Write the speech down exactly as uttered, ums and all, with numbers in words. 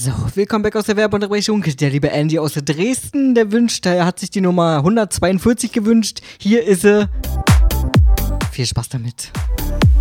So, willkommen back aus der Werbeunterbrechung. Der liebe Andy aus Dresden, der wünscht, er hat sich die Nummer hundertzweiundvierzig gewünscht. Hier ist sie. Viel Spaß damit.